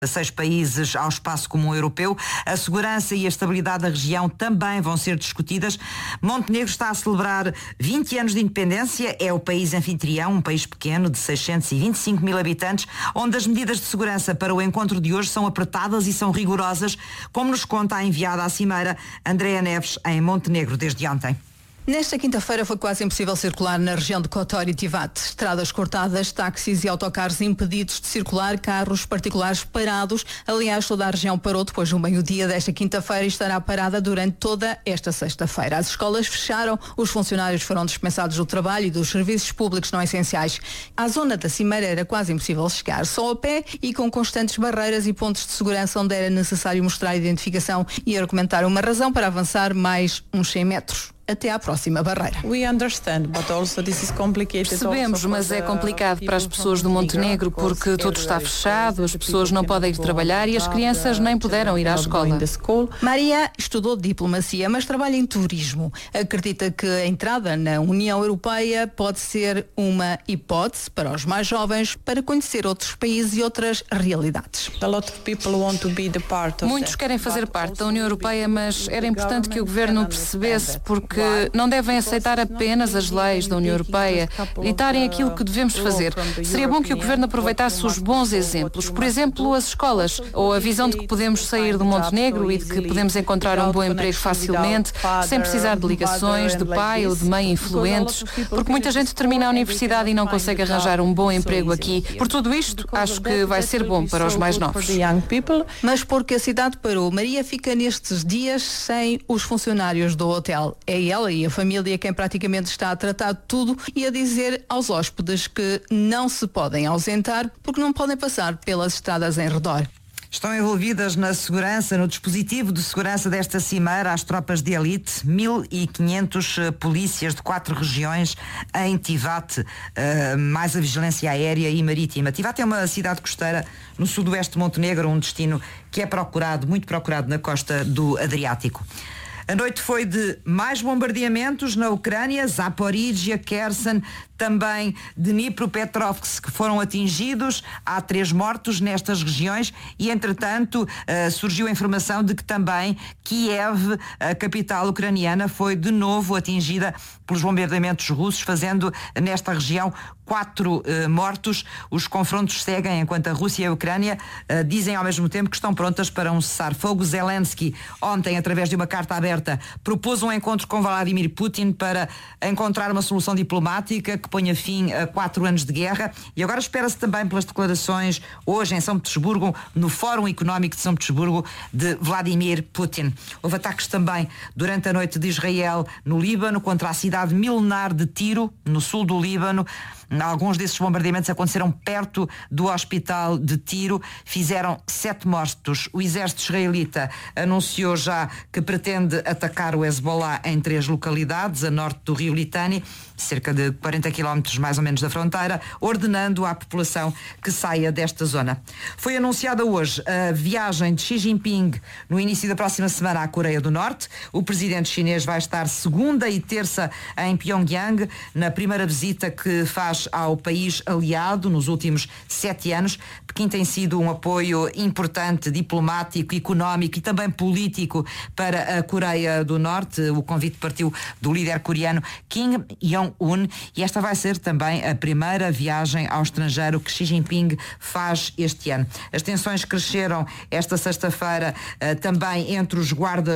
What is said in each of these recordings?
6 países ao espaço comum europeu. A segurança e a estabilidade da região também vão ser discutidas. Montenegro está a celebrar 20 anos de independência. É o país anfitrião, um país pequeno de 625 mil habitantes, onde as medidas de segurança para o encontro de hoje são apertadas e são rigorosas, como nos conta a enviada à Cimeira, Andreia Neves, em Montenegro, desde ontem. Nesta quinta-feira foi quase impossível circular na região de Kotor e Tivat. Estradas cortadas, táxis e autocarros impedidos de circular, carros particulares parados. Aliás, toda a região parou depois do meio-dia desta quinta-feira e estará parada durante toda esta sexta-feira. As escolas fecharam, os funcionários foram dispensados do trabalho e dos serviços públicos não essenciais. À zona da Cimeira era quase impossível chegar, só a pé e com constantes barreiras e pontos de segurança onde era necessário mostrar a identificação e argumentar uma razão para avançar mais uns 100 metros. Até à próxima barreira. Percebemos, mas é complicado para as pessoas do Montenegro porque tudo está fechado, as pessoas não podem ir trabalhar e as crianças nem puderam ir à escola. Maria estudou diplomacia, mas trabalha em turismo. Acredita que a entrada na União Europeia pode ser uma hipótese para os mais jovens para conhecer outros países e outras realidades. Muitos querem fazer parte da União Europeia, mas era importante que o governo percebesse porque não devem aceitar apenas as leis da União Europeia, ditarem aquilo que devemos fazer. Seria bom que o governo aproveitasse os bons exemplos, por exemplo, as escolas, ou a visão de que podemos sair do Montenegro e de que podemos encontrar um bom emprego facilmente, sem precisar de ligações, de pai ou de mãe influentes, porque muita gente termina a universidade e não consegue arranjar um bom emprego aqui. Por tudo isto, acho que vai ser bom para os mais novos. Mas porque a cidade parou, Maria fica nestes dias sem os funcionários do hotel. É ela e a família quem praticamente está a tratar de tudo e a dizer aos hóspedes que não se podem ausentar porque não podem passar pelas estradas em redor. Estão envolvidas na segurança, no dispositivo de segurança desta cimeira, as tropas de elite, 1.500 polícias de 4 regiões em Tivat, mais a vigilância aérea e marítima. Tivat é uma cidade costeira no sudoeste de Montenegro, um destino que é procurado, muito procurado na costa do Adriático. A noite foi de mais bombardeamentos na Ucrânia, Zaporizhia, Kherson, também Dnipropetrovsk, que foram atingidos. Há 3 mortos nestas regiões e, entretanto, surgiu a informação de que também Kiev, a capital ucraniana, foi de novo atingida pelos bombardeamentos russos, fazendo nesta região 4 mortos. Os confrontos seguem enquanto a Rússia e a Ucrânia dizem ao mesmo tempo que estão prontas para um cessar-fogo. Zelensky, ontem, através de uma carta aberta, propôs um encontro com Vladimir Putin para encontrar uma solução diplomática que ponha fim a 4 anos de guerra. E agora espera-se também pelas declarações hoje em São Petersburgo, no Fórum Económico de São Petersburgo, de Vladimir Putin. Houve ataques também durante a noite de Israel no Líbano contra a cidade milenar de Tiro, no sul do Líbano. Alguns desses bombardeamentos aconteceram perto do hospital de Tiro, fizeram 7 mortos. O exército israelita anunciou já que pretende atacar o Hezbollah em 3 localidades, a norte do rio Litani, cerca de 40 quilómetros mais ou menos da fronteira, ordenando à população que saia desta zona. Foi anunciada hoje a viagem de Xi Jinping no início da próxima semana à Coreia do Norte. O presidente chinês vai estar segunda e terça em Pyongyang, na primeira visita que faz ao país aliado nos últimos 7 anos. Pequim tem sido um apoio importante, diplomático, económico e também político para a Coreia do Norte. O convite partiu do líder coreano Kim Jong-un e esta vai ser também a primeira viagem ao estrangeiro que Xi Jinping faz este ano. As tensões cresceram esta sexta-feira também entre as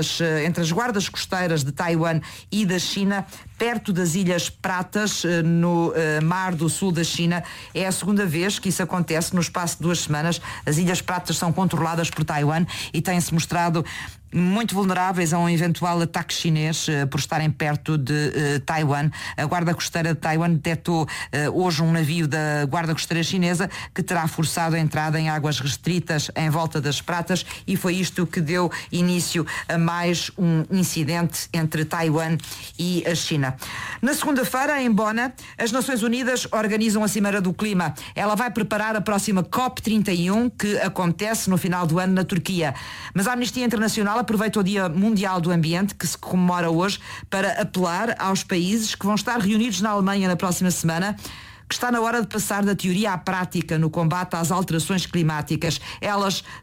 guardas costeiras de Taiwan e da China, perto das Ilhas Pratas, no mar do sul da China. É a segunda vez que isso acontece no espaço de 2 semanas. As Ilhas Pratas são controladas por Taiwan e têm-se mostrado muito vulneráveis a um eventual ataque chinês por estarem perto de Taiwan. A Guarda Costeira de Taiwan detectou hoje um navio da Guarda Costeira chinesa que terá forçado a entrada em águas restritas em volta das Pratas e foi isto que deu início a mais um incidente entre Taiwan e a China. Na segunda-feira, em Bona, as Nações Unidas organizam a Cimeira do Clima. Ela vai preparar a próxima COP31, que acontece no final do ano na Turquia. Mas a Amnistia Internacional aproveita o Dia Mundial do Ambiente, que se comemora hoje, para apelar aos países que vão estar reunidos na Alemanha na próxima semana que está na hora de passar da teoria à prática no combate às alterações climáticas. Elas